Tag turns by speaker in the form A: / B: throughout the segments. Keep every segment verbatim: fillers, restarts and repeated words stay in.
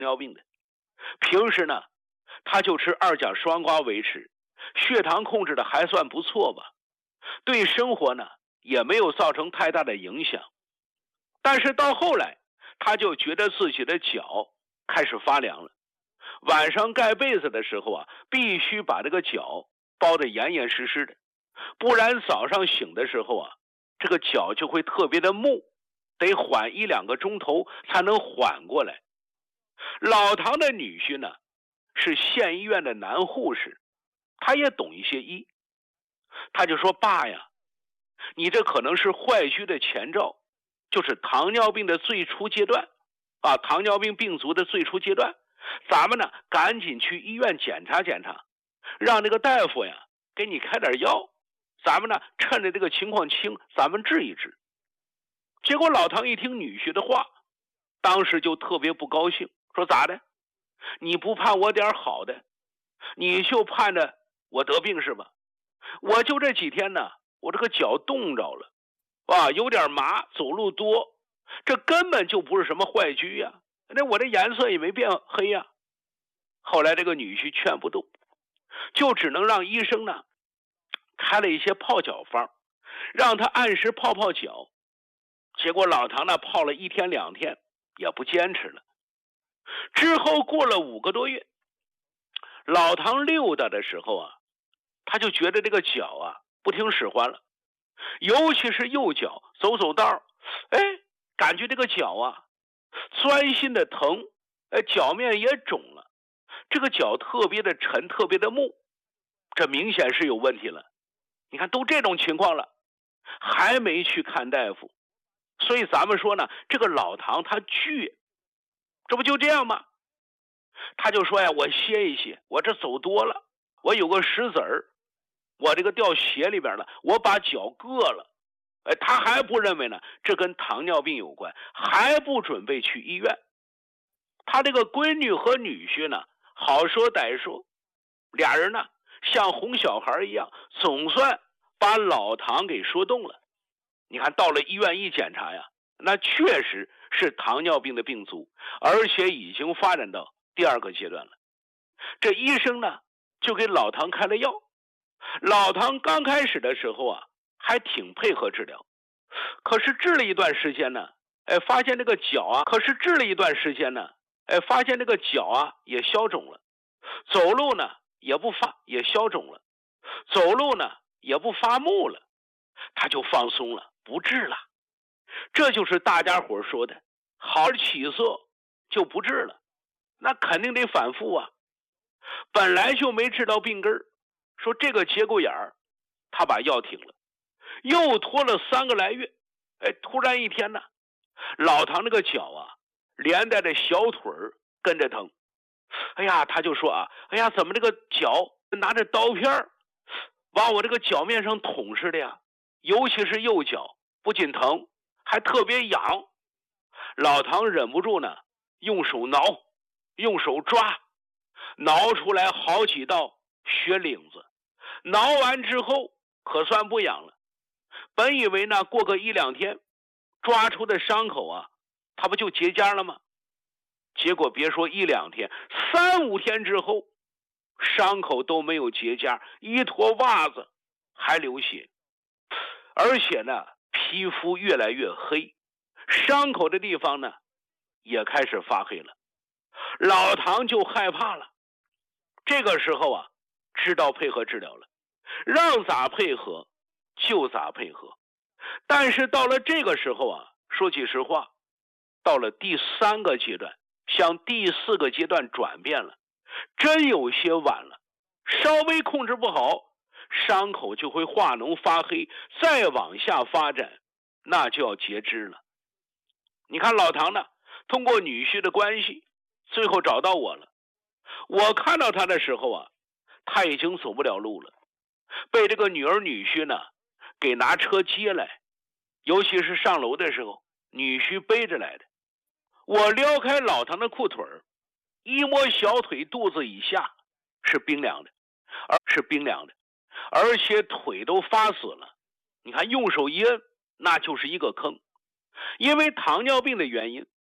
A: 尿病的。平时呢，他就吃二甲双胍维持，血糖控制的还算不错吧，对生活呢也没有造成太大的影响。但是到后来，他就觉得自己的脚开始发凉了，晚上盖被子的时候啊，必须把这个脚包得严严实实的，不然早上醒的时候啊，这个脚就会特别的木，得缓一两个钟头才能缓过来。老唐的女婿呢，是县医院的男护士，他也懂一些医，他就说：爸呀，你这可能是坏疽的前兆，就是糖尿病的最初阶段啊，糖尿病病足的最初阶段，咱们呢赶紧去医院检查检查，让那个大夫呀给你开点药，咱们呢趁着这个情况轻，咱们治一治。结果老唐一听女婿的话，当时就特别不高兴，说咋的？你不盼我点好的，你就盼着我得病是吧？我就这几天呢，我这个脚冻着了啊，有点麻，走路多，这根本就不是什么坏疽呀，那我的颜色也没变黑呀。后来这个女婿劝不动，就只能让医生呢开了一些泡脚方，让他按时泡泡脚。结果老唐呢泡了一天两天也不坚持了。之后过了五个多月，老唐溜达的时候啊，他就觉得这个脚啊不听使唤了，尤其是右脚走走道，哎，感觉这个脚啊钻心的疼，哎，脚面也肿了，这个脚特别的沉，特别的木，这明显是有问题了。你看都这种情况了，还没去看大夫，所以咱们说呢，这个老唐他倔，这不就这样吗？他就说呀，我歇一歇，我这走多了，我有个石子儿，我这个掉鞋里边了，我把脚硌了。哎，他还不认为呢，这跟糖尿病有关，还不准备去医院。他这个闺女和女婿呢，好说歹说，俩人呢像哄小孩一样，总算把老唐给说动了。你看到了医院一检查呀，那确实是糖尿病的病足，而且已经发展到第二个阶段了。这医生呢就给老唐开了药。老唐刚开始的时候啊还挺配合治疗，可是治了一段时间呢，哎，发现这个脚啊，可是治了一段时间呢，哎，发现这个脚啊也消肿了，走路呢也不发，也消肿了，走路呢也不发木了，他就放松了，不治了。这就是大家伙说的好起色就不治了，那肯定得反复啊。本来就没治到病根儿，说这个节骨眼儿他把药停了，又拖了三个来月，哎，突然一天呢，老唐那个脚啊连带着小腿儿跟着疼。哎呀，他就说啊，哎呀，怎么这个脚拿着刀片儿往我这个脚面上捅似的呀，尤其是右脚，不仅疼还特别痒。老唐忍不住呢，用手挠，用手抓，挠出来好几道血领子。挠完之后可算不痒了，本以为呢过个一两天抓出的伤口啊它不就结痂了吗？结果别说一两天，三五天之后伤口都没有结痂，一脱袜子还流血，而且呢皮肤越来越黑，伤口的地方呢也开始发黑了。老唐就害怕了，这个时候啊知道配合治疗了，让咋配合就咋配合。但是到了这个时候啊，说句实话，到了第三个阶段，向第四个阶段转变了，真有些晚了。稍微控制不好，伤口就会化脓发黑，再往下发展那就要截肢了。你看老唐呢，通过女婿的关系最后找到我了。我看到他的时候啊，他已经走不了路了，被这个女儿女婿呢给拿车接来，尤其是上楼的时候女婿背着来的。我撩开老唐的裤腿，一摸小腿肚子以下是冰凉的，而是冰凉的，而且腿都发死了。你看用手一摁，那就是一个坑。因为糖尿病的原因，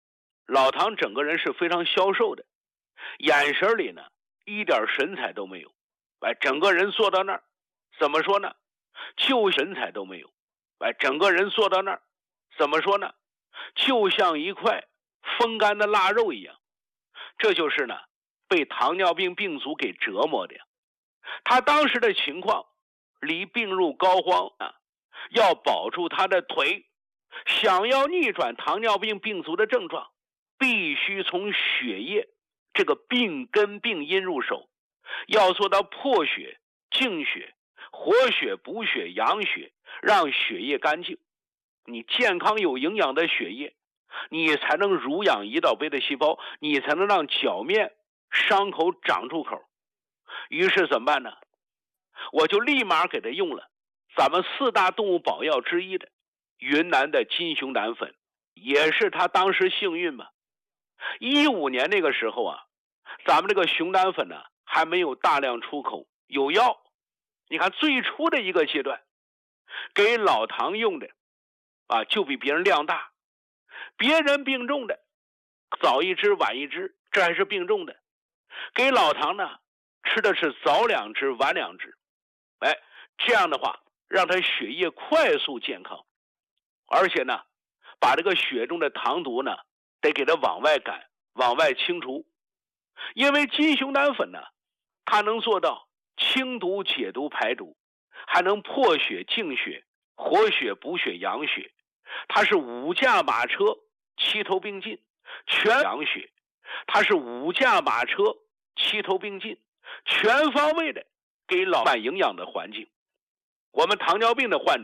A: 老唐整个人是非常消瘦的，眼神里呢一点神采都没有，哎，整个人坐到那儿，怎么说呢？就神采都没有，哎，整个人坐到那儿，怎么说呢？就像一块风干的腊肉一样。这就是呢被糖尿病病足给折磨的呀。他当时的情况离病入膏肓啊，要保住他的腿，想要逆转糖尿病病足的症状，必须从血液这个病根病因入手，要做到破血、净血、活血、补血、养血，让血液干净。你健康有营养的血液，你才能濡养胰岛杯的细胞，你才能让脚面伤口长出口。于是怎么办呢？我就立马给他用了咱们四大动物保药之一的云南的金熊胆粉，也是他当时幸运嘛。一五年那个时候啊，咱们这个熊胆粉呢还没有大量出口，有药。你看最初的一个阶段，给老唐用的啊，就比别人量大。别人病重的早一支晚一支，这还是病重的。给老唐呢吃的是早两支晚两支，哎，这样的话让他血液快速健康，而且呢把这个血中的糖毒呢得给它往外赶，往外清除。因为金熊胆粉呢它能做到清毒解毒排毒，还能破血净血、活血补血养血，它是五驾马车齐头并进，全养血，它是五驾马车齐头并进，全方位的给老伴营养的环境。我们糖尿病的患者